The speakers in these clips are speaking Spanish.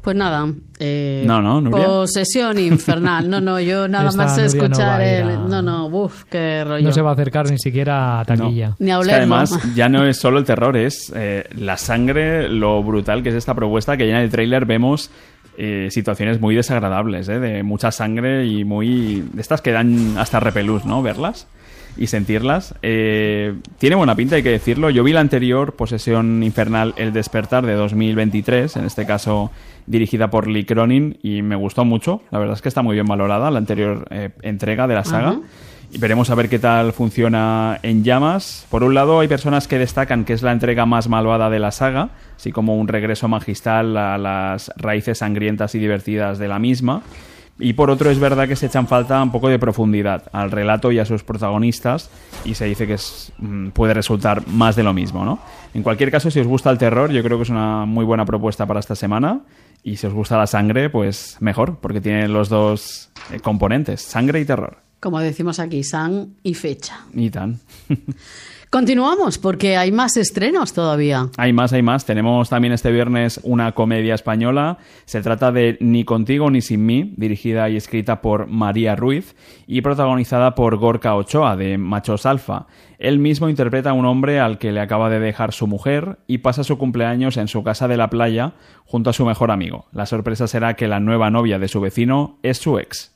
Pues nada, Nuria. Posesión infernal. No, yo nada Esta más Nuria escuchar no qué rollo. No se va a acercar ni siquiera a taquilla. Ni a Es que olerlo. además ya no es solo el terror, es la sangre, lo brutal que es esta propuesta, que ya en el tráiler vemos situaciones muy desagradables, de mucha sangre y muy... de estas que dan hasta repelús, ¿no? Verlas y sentirlas. Tiene buena pinta, hay que decirlo. Yo vi la anterior, Posesión Infernal, El Despertar, de 2023, en este caso dirigida por Lee Cronin, y me gustó mucho. La verdad es que está muy bien valorada la anterior entrega de la saga. Ajá. Y veremos a ver qué tal funciona en llamas. Por un lado, hay personas que destacan que es la entrega más malvada de la saga, así como un regreso magistral a las raíces sangrientas y divertidas de la misma. Y por otro, es verdad que se echan falta un poco de profundidad al relato y a sus protagonistas, y se dice que puede resultar más de lo mismo, ¿no? En cualquier caso, si os gusta el terror, yo creo que es una muy buena propuesta para esta semana. Y si os gusta la sangre, pues mejor, porque tiene los dos componentes, sangre y terror. Como decimos aquí, san y fecha. Ni tan. Continuamos, porque hay más estrenos todavía. Hay más. Tenemos también este viernes una comedia española. Se trata de Ni contigo ni sin mí, dirigida y escrita por María Ruiz y protagonizada por Gorka Ochoa, de Machos Alfa. Él mismo interpreta a un hombre al que le acaba de dejar su mujer y pasa su cumpleaños en su casa de la playa junto a su mejor amigo. La sorpresa será que la nueva novia de su vecino es su ex.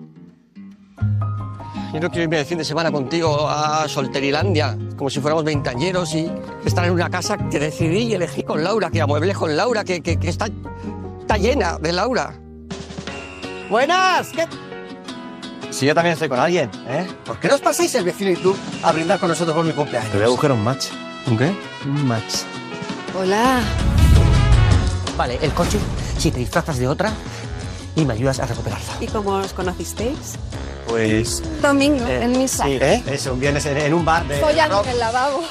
Yo no quiero irme de fin de semana contigo a Solterilandia, como si fuéramos veinteañeros y estar en una casa que decidí y elegí con Laura, que amueblé con Laura, que está llena de Laura. ¡Buenas! ¿Qué? Si yo también estoy con alguien, ¿eh? ¿Por qué no os pasáis el vecino y tú a brindar con nosotros por mi cumpleaños? Te voy a buscar un match. ¿Un qué? Un match. Hola. Vale, el coche, si te disfrazas de otra y me ayudas a recuperarla. ¿Y cómo os conocisteis? Pues... Domingo, en misa. Sí, ¿eh? Eso, un viernes en un bar de... Follando en el lavabo.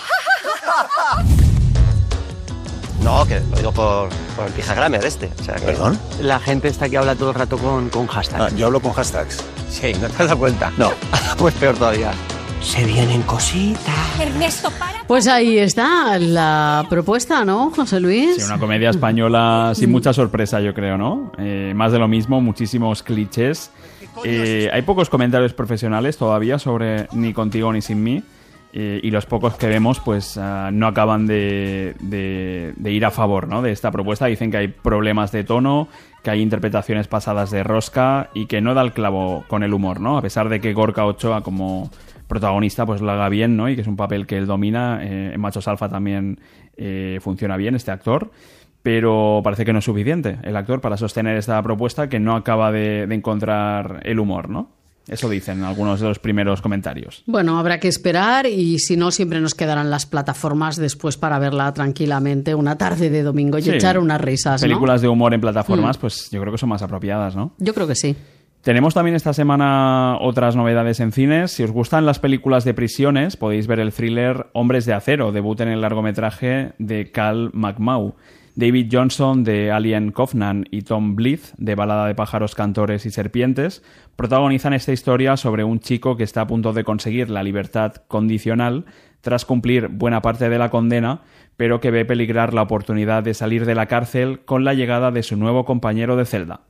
No, que lo digo por el pijagramer este. O sea, que ¿Perdón? La gente está que habla todo el rato con hashtags. yo hablo con hashtags. Sí, ¿no te has dado cuenta? No. Pues peor todavía. Se vienen cositas. Ernesto, para. Pues ahí está la propuesta, ¿no, José Luis? Sí, una comedia española sin mucha sorpresa, yo creo, ¿no? Más de lo mismo, muchísimos clichés. Hay pocos comentarios profesionales todavía sobre Ni contigo ni sin mí. Y los pocos que vemos pues no acaban de ir a favor, ¿no?, de esta propuesta. Dicen que hay problemas de tono, que hay interpretaciones pasadas de rosca y que no da el clavo con el humor, ¿no? A pesar de que Gorka Ochoa como protagonista pues lo haga bien, ¿no?, y que es un papel que él domina. En Machos Alfa también funciona bien este actor, pero parece que no es suficiente el actor para sostener esta propuesta, que no acaba de encontrar el humor, ¿no? Eso dicen algunos de los primeros comentarios. Bueno, habrá que esperar, y si no, siempre nos quedarán las plataformas después para verla tranquilamente una tarde de domingo y echar unas risas, ¿no? Películas de humor en plataformas, pues yo creo que son más apropiadas, ¿no? Yo creo que sí. Tenemos también esta semana otras novedades en cines. Si os gustan las películas de prisiones, podéis ver el thriller Hombres de Acero, debut en el largometraje de Cal McMahon. David Johnson, de Alien Covenant, y Tom Blyth, de Balada de pájaros, cantores y serpientes, protagonizan esta historia sobre un chico que está a punto de conseguir la libertad condicional tras cumplir buena parte de la condena, pero que ve peligrar la oportunidad de salir de la cárcel con la llegada de su nuevo compañero de celda.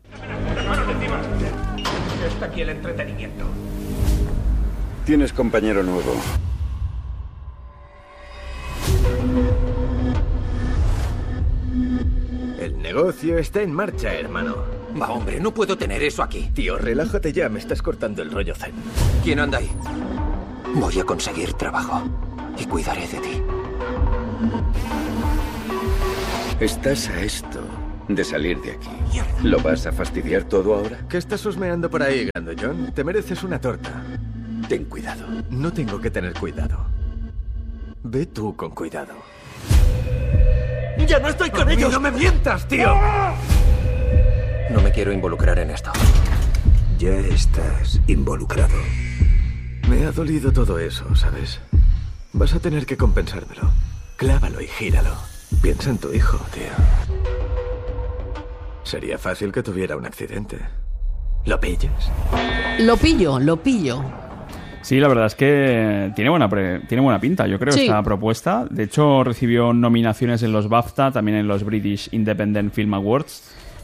Está aquí el entretenimiento. Tienes compañero nuevo. El negocio está en marcha, hermano. Va, hombre, no puedo tener eso aquí. Tío, relájate ya, me estás cortando el rollo zen. ¿Quién anda ahí? Voy a conseguir trabajo y cuidaré de ti. Estás a esto de salir de aquí. ¿Lo vas a fastidiar todo ahora? ¿Qué estás husmeando por ahí, grandollón? Te mereces una torta. Ten cuidado. No tengo que tener cuidado. Ve tú con cuidado. ¡Ya no estoy con ellos! ¡No me mientas, tío! No me quiero involucrar en esto. Ya estás involucrado. Me ha dolido todo eso, ¿sabes? Vas a tener que compensármelo. Clávalo y gíralo. Piensa en tu hijo, tío. Sería fácil que tuviera un accidente. ¿Lo pillas? Lo pillo. Sí, la verdad es que tiene buena pinta, yo creo, Sí. esta propuesta. De hecho, recibió nominaciones en los BAFTA, también en los British Independent Film Awards.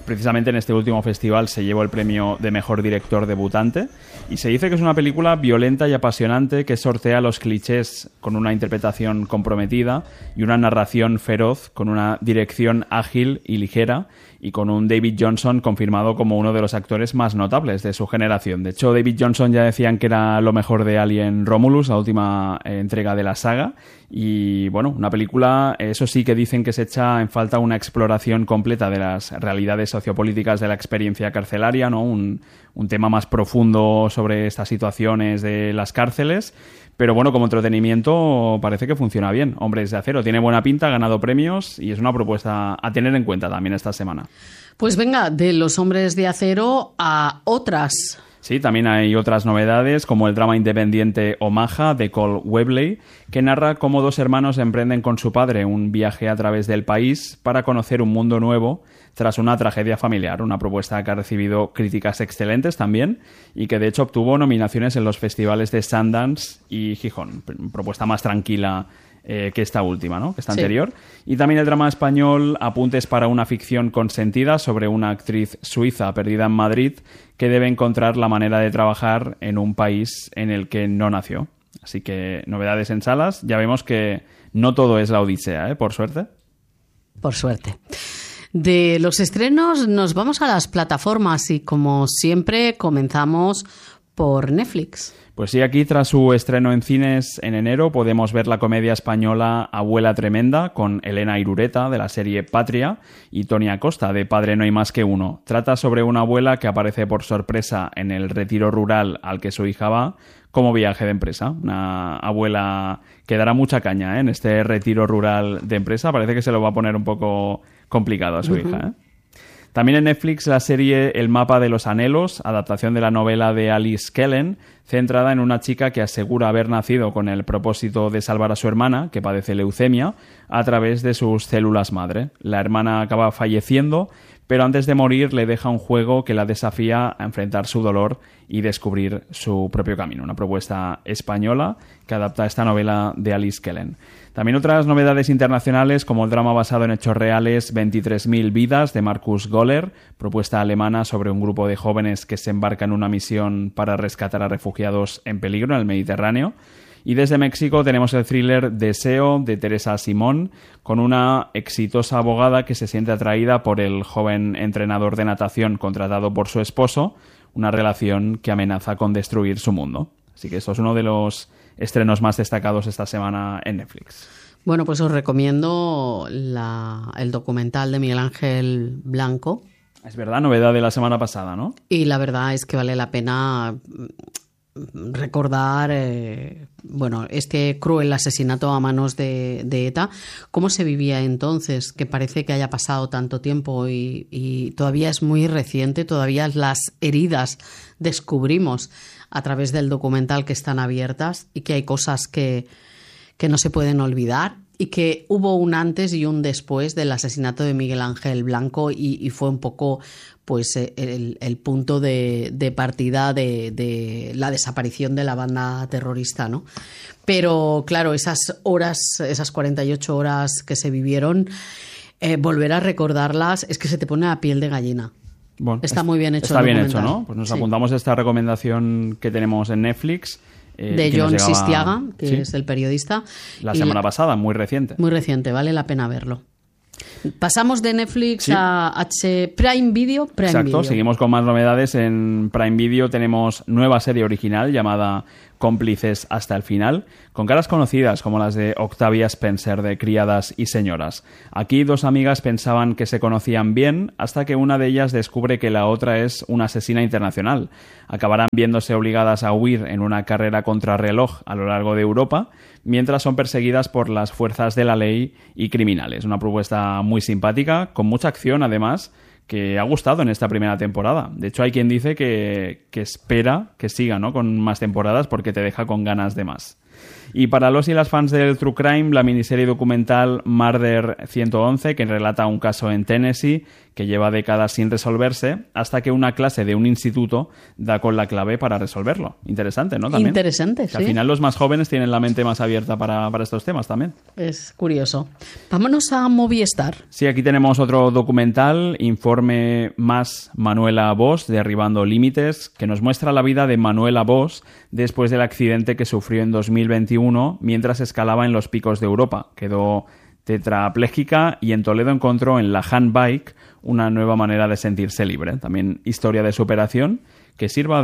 precisamente en este último festival se llevó el premio de mejor director debutante, y se dice que es una película violenta y apasionante que sortea los clichés con una interpretación comprometida y una narración feroz, con una dirección ágil y ligera, y con un David Johnson confirmado como uno de los actores más notables de su generación. De hecho, David Johnson ya decían que era lo mejor de Alien Romulus, la última entrega de la saga. Y bueno, una película, eso sí que dicen que se echa en falta una exploración completa de las realidades sociopolíticas de la experiencia carcelaria, ¿no? Un tema más profundo sobre estas situaciones de las cárceles. Pero bueno, como entretenimiento parece que funciona bien. Hombres de Acero tiene buena pinta, ha ganado premios y es una propuesta a tener en cuenta también esta semana. Pues venga, de Los Hombres de Acero a otras. Sí, también hay otras novedades, como el drama independiente Omaha, de Cole Webley, que narra cómo dos hermanos emprenden con su padre un viaje a través del país para conocer un mundo nuevo tras una tragedia familiar. Una propuesta que ha recibido críticas excelentes también y que de hecho obtuvo nominaciones en los festivales de Sundance y Gijón. Propuesta más tranquila que esta última, ¿no? Que esta anterior. Y también el drama español Apuntes para una ficción consentida, sobre una actriz suiza perdida en Madrid que debe encontrar la manera de trabajar en un país en el que no nació. Así que novedades en salas. Ya vemos que no todo es la odisea, por suerte. Por suerte. De los estrenos nos vamos a las plataformas y, como siempre, comenzamos por Netflix. Pues sí, aquí tras su estreno en cines en enero podemos ver la comedia española Abuela Tremenda, con Elena Irureta de la serie Patria y Tony Acosta de Padre No hay más que uno. Trata sobre una abuela que aparece por sorpresa en el retiro rural al que su hija va como viaje de empresa. Una abuela que dará mucha caña en este retiro rural de empresa. Parece que se lo va a poner un poco complicado a su hija, También en Netflix la serie El mapa de los anhelos, adaptación de la novela de Alice Kellen, centrada en una chica que asegura haber nacido con el propósito de salvar a su hermana, que padece leucemia, a través de sus células madre. La hermana acaba falleciendo, pero antes de morir le deja un juego que la desafía a enfrentar su dolor y descubrir su propio camino. Una propuesta española que adapta esta novela de Alice Kellen. También otras novedades internacionales, como el drama basado en hechos reales 23.000 vidas, de Markus Goller, propuesta alemana sobre un grupo de jóvenes que se embarcan en una misión para rescatar a refugiados en peligro en el Mediterráneo. Y desde México tenemos el thriller Deseo, de Teresa Simón, con una exitosa abogada que se siente atraída por el joven entrenador de natación contratado por su esposo, una relación que amenaza con destruir su mundo. Así que esto es uno de los estrenos más destacados esta semana en Netflix. Bueno, pues os recomiendo el documental de Miguel Ángel Blanco. Es verdad, novedad de la semana pasada, ¿no? Y la verdad es que vale la pena recordar este cruel asesinato a manos de ETA, cómo se vivía entonces, que parece que haya pasado tanto tiempo y todavía es muy reciente, todavía las heridas descubrimos a través del documental que están abiertas, y que hay cosas que no se pueden olvidar, y que hubo un antes y un después del asesinato de Miguel Ángel Blanco, y fue un poco pues el punto de partida de la desaparición de la banda terrorista, ¿no? Pero claro, esas 48 horas que se vivieron, volver a recordarlas es que se te pone la piel de gallina. Bueno, está muy bien hecho. Está bien hecho, ¿no? Pues nos apuntamos a esta recomendación que tenemos en Netflix. De John Sistiaga, que es el periodista. La semana pasada, muy reciente. Muy reciente, vale la pena verlo. Pasamos de Netflix a Prime Video. Exacto, seguimos con más novedades. En Prime Video tenemos nueva serie original llamada Cómplices hasta el final, con caras conocidas como las de Octavia Spencer de Criadas y Señoras. Aquí dos amigas pensaban que se conocían bien hasta que una de ellas descubre que la otra es una asesina internacional. Acabarán viéndose obligadas a huir en una carrera contrarreloj a lo largo de Europa, mientras son perseguidas por las fuerzas de la ley y criminales. Una propuesta muy simpática, con mucha acción además, que ha gustado en esta primera temporada. De hecho, hay quien dice que espera que siga, ¿no?, con más temporadas, porque te deja con ganas de más. Y para los y las fans del True Crime, la miniserie documental Murder 111, que relata un caso en Tennessee que lleva décadas sin resolverse, hasta que una clase de un instituto da con la clave para resolverlo. Interesante, ¿no? También. Interesante, sí. Al final los más jóvenes tienen la mente más abierta para estos temas también. Es curioso. Vámonos a Movistar. Sí, aquí tenemos otro documental, Informe más Manuela Bosch, Derribando Límites, que nos muestra la vida de Manuela Bosch después del accidente que sufrió en 2021 mientras escalaba en los picos de Europa. Quedó tetrapléjica y en Toledo encontró en la handbike una nueva manera de sentirse libre. También historia de superación que sirva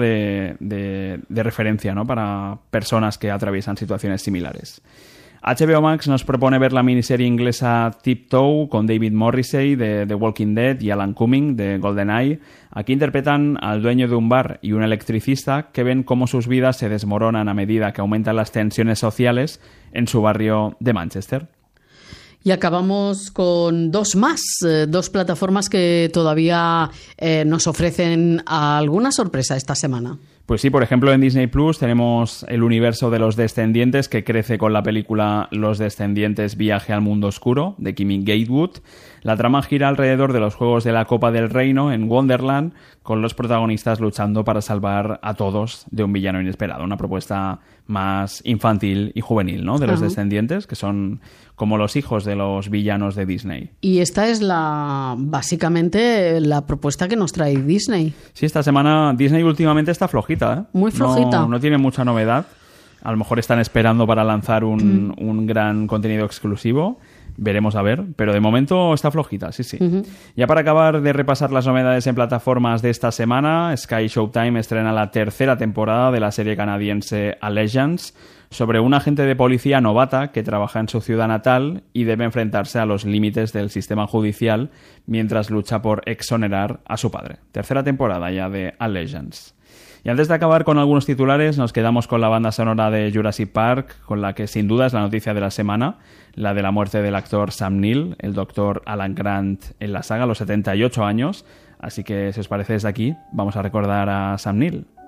de referencia, ¿no?, para personas que atraviesan situaciones similares. HBO Max nos propone ver la miniserie inglesa Tiptoe con David Morrissey de The Walking Dead y Alan Cumming de GoldenEye. Aquí interpretan al dueño de un bar y un electricista que ven cómo sus vidas se desmoronan a medida que aumentan las tensiones sociales en su barrio de Manchester. Y acabamos con dos más, dos plataformas que todavía nos ofrecen alguna sorpresa esta semana. Pues sí, por ejemplo, en Disney Plus tenemos el universo de Los Descendientes, que crece con la película Los Descendientes Viaje al Mundo Oscuro, de Kimmy Gatewood. La trama gira alrededor de los Juegos de la Copa del Reino en Wonderland, con los protagonistas luchando para salvar a todos de un villano inesperado. Una propuesta más infantil y juvenil, ¿no?, de Los Descendientes, que son como los hijos de los villanos de Disney. Y esta es básicamente la propuesta que nos trae Disney. Sí, esta semana Disney últimamente está flojita, ¿eh? Muy flojita. No tiene mucha novedad. A lo mejor están esperando para lanzar un gran contenido exclusivo. Veremos a ver, pero de momento está flojita, sí. Ya para acabar de repasar las novedades en plataformas de esta semana, Sky Showtime estrena la tercera temporada de la serie canadiense Allegiance, sobre un agente de policía novata que trabaja en su ciudad natal y debe enfrentarse a los límites del sistema judicial mientras lucha por exonerar a su padre. Tercera temporada ya de Allegiance. Y antes de acabar con algunos titulares, nos quedamos con la banda sonora de Jurassic Park, con la que sin duda es la noticia de la semana, la de la muerte del actor Sam Neill, el doctor Alan Grant en la saga, a los 78 años. Así que, si os parece, desde aquí vamos a recordar a Sam Neill.